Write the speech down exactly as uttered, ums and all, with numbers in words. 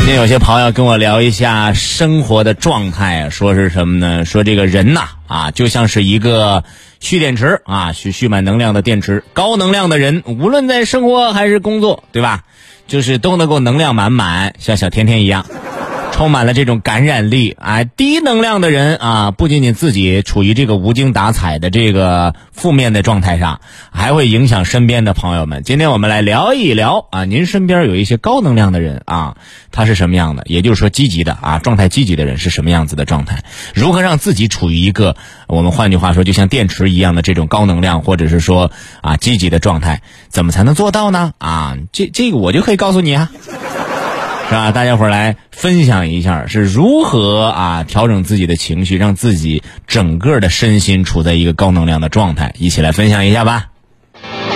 今天有些朋友跟我聊一下生活的状态，说是什么呢？说这个人呐啊，就像是一个蓄电池啊，蓄蓄满能量的电池。高能量的人，无论在生活还是工作，对吧？就是都能够能量满满，像小天天一样。充满了这种感染力，哎，低能量的人啊，不仅仅自己处于这个无精打采的这个负面的状态上，还会影响身边的朋友们。今天我们来聊一聊啊，您身边有一些高能量的人啊，他是什么样的？也就是说，积极的啊，状态积极的人是什么样子的状态？如何让自己处于一个我们换句话说，就像电池一样的这种高能量，或者是说啊积极的状态，怎么才能做到呢？啊，这这个我就可以告诉你啊。是吧？大家伙儿来分享一下是如何啊调整自己的情绪，让自己整个的身心处在一个高能量的状态，一起来分享一下吧。